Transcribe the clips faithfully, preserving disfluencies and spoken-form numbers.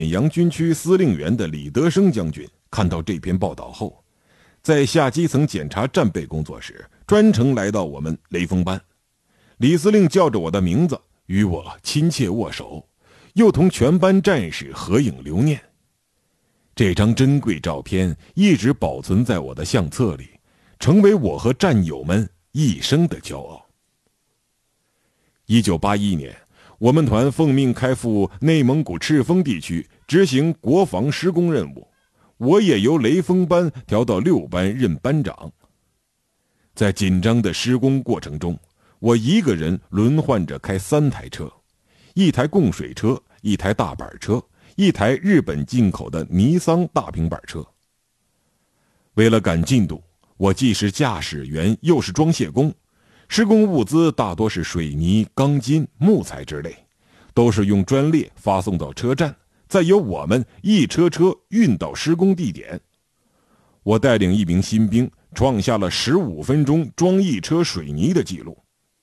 阳军区司令员的李德生将军看到这篇报道后，在下基层检查战备工作时，专程来到我们雷锋班。李司令叫着我的名字，与我亲切握手，又同全班战士合影留念。这张珍贵照片一直保存在我的相册里，成为我和战友们一生的骄傲。一九八一年，我们团奉命开赴内蒙古赤峰地区执行国防施工任务，我也由雷锋班调到六班任班长。在紧张的施工过程中，我一个人轮换着开三台车，一台供水车，一台大板车，一台日本进口的尼桑大平板车。为了赶进度，我既是驾驶员又是装卸工，施工物资大多是水泥、钢筋、木材之类，都是用专列发送到车站，再由我们一车车运到施工地点。我带领一名新兵创下了十五分钟装一车水泥的记录。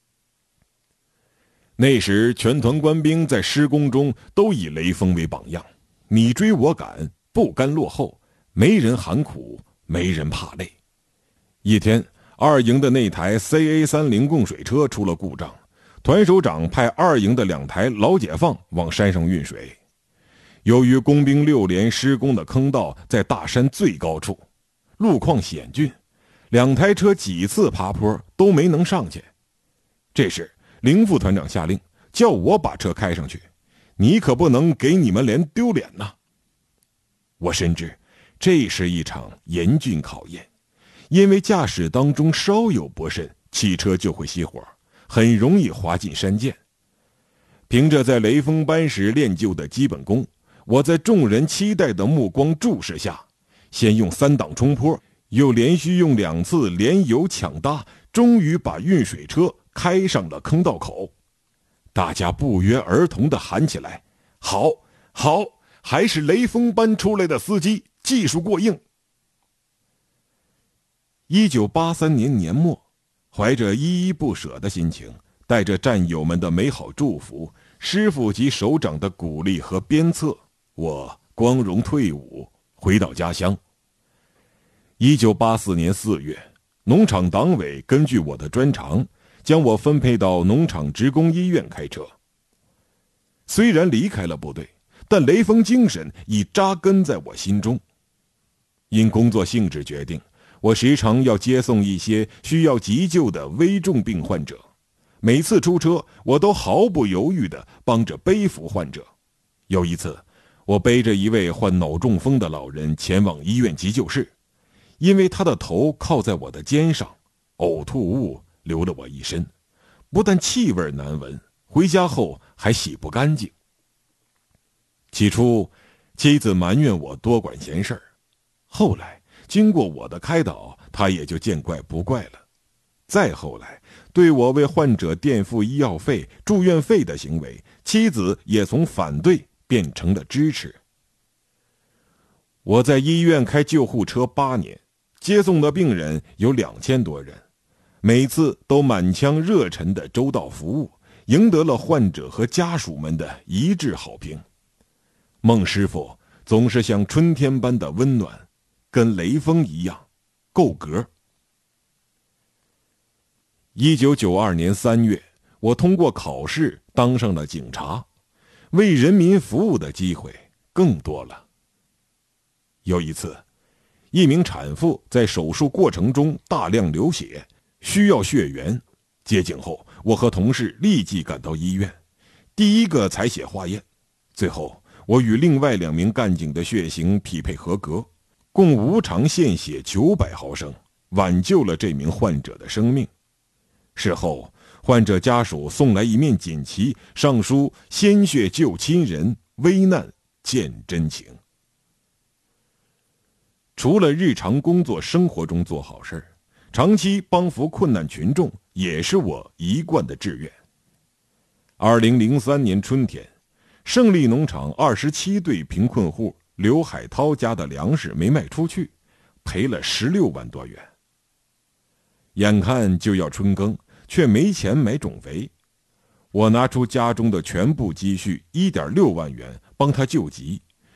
那时全团官兵在施工中都以雷锋为榜样，你追我赶，不甘落后，没人喊苦，没人怕累。一天，二营的那台 C A 三十 供水车出了故障，团首长派二营的两台老解放往山上运水。由于工兵六连施工的坑道在大山最高处，路况险峻，两台车几次爬坡都没能上去。这时林副团长下令叫我把车开上去，你可不能给你们连丢脸呐。我深知这是一场严峻考验，因为驾驶当中稍有不慎，汽车就会熄火，很容易滑进山涧。凭着在雷锋班时练就的基本功，我在众人期待的目光注视下，先用三档冲坡，又连续用两次连油抢搭，终于把运水车开上了坑道口。大家不约而同地喊起来：好好，还是雷锋班出来的司机，技术过硬。一九八三年年末，怀着依依不舍的心情，带着战友们的美好祝福，师傅及首长的鼓励和鞭策，我光荣退伍，回到家乡。一九八四年四月，农场党委根据我的专长，将我分配到农场职工医院开车。虽然离开了部队，但雷锋精神已扎根在我心中。因工作性质决定，我时常要接送一些需要急救的危重病患者，每次出车，我都毫不犹豫地帮着背负患者。有一次，我背着一位患脑中风的老人前往医院急救室，因为他的头靠在我的肩上，呕吐物流了我一身，不但气味难闻，回家后还洗不干净。起初，妻子埋怨我多管闲事儿，后来经过我的开导，她也就见怪不怪了。再后来，对我为患者垫付医药费、住院费的行为，妻子也从反对变成了支持。我在医院开救护车八年，接送的病人有两千多人，每次都满腔热忱的周到服务，赢得了患者和家属们的一致好评。孟师傅总是像春天般的温暖，跟雷锋一样够格。一九九二年三月，我通过考试当上了警察，为人民服务的机会更多了。有一次，一名产妇在手术过程中大量流血，需要血源。接警后，我和同事立即赶到医院，第一个采血化验。最后，我与另外两名干警的血型匹配合格，共无偿献血九百毫升，挽救了这名患者的生命。事后，患者家属送来一面锦旗，上书“鲜血救亲人，危难见真情”。除了日常工作生活中做好事，长期帮扶困难群众也是我一贯的志愿。二零零三年春天，胜利农场二十七对贫困户刘海涛家的粮食没卖出去，赔了十六万多元。眼看就要春耕，却没钱买种肥，我拿出家中的全部积蓄一点六万元帮他救急。